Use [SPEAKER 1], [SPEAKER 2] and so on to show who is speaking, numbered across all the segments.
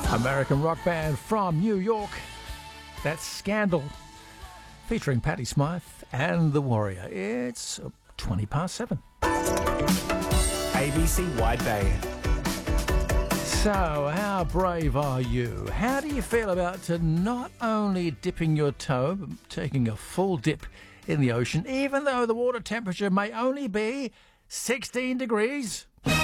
[SPEAKER 1] American rock band from New York. That's Scandal, featuring Patti Smythe and The Warrior. It's 7:20.
[SPEAKER 2] ABC Wide Bay.
[SPEAKER 1] So, how brave are you? How do you feel about not only dipping your toe, but taking a full dip in the ocean, even though the water temperature may only be 16 degrees?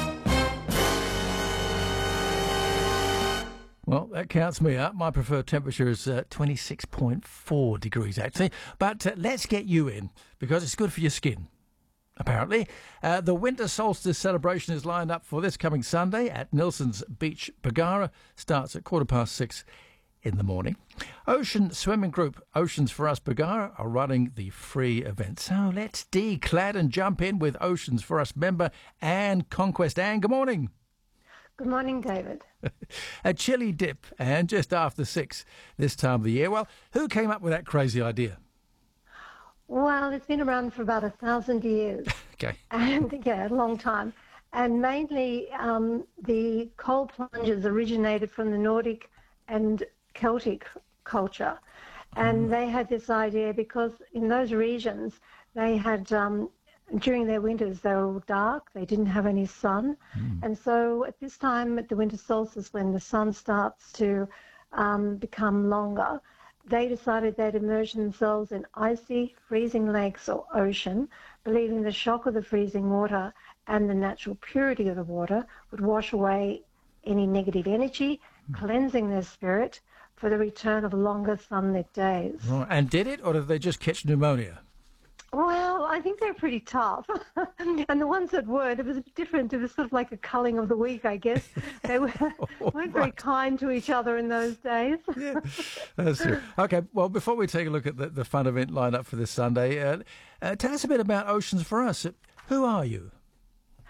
[SPEAKER 1] Well, that counts me up. My preferred temperature is 26.4 degrees, actually. But let's get you in, because it's good for your skin, apparently. The winter solstice celebration is lined up for this coming Sunday at Nelson's Beach, Bargara. Starts at 6:15 in the morning. Ocean swimming group Oceans for Us Bargara are running the free event. So let's declad and jump in with Oceans for Us member Anne Conquest. Anne, good morning.
[SPEAKER 3] Good morning, David.
[SPEAKER 1] A chilly dip, and just after 6 this time of the year. Well, who came up with that crazy idea?
[SPEAKER 3] Well, it's been around for about 1,000 years.
[SPEAKER 1] Okay.
[SPEAKER 3] And, a long time. And mainly the cold plunges originated from the Nordic and Celtic culture. And they had this idea because in those regions they had... during their winters, they were all dark. They didn't have any sun. And so at this time, at the winter solstice, when the sun starts to become longer, they decided they'd immerse themselves in icy, freezing lakes or ocean, believing the shock of the freezing water and the natural purity of the water would wash away any negative energy, cleansing their spirit for the return of longer sunlit days.
[SPEAKER 1] Oh, and did it, or did they just catch pneumonia?
[SPEAKER 3] Well, I think they're pretty tough. And the ones that weren't, it was different. It was sort of like a culling of the week, I guess. They weren't very kind to each other in those days.
[SPEAKER 1] Yeah, that's true. Okay, well, before we take a look at the fun event lined up for this Sunday, tell us a bit about Oceans for Us. Who are you?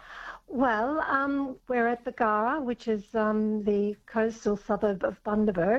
[SPEAKER 3] Well, we're at Bargara, which is the coastal suburb of Bundaberg.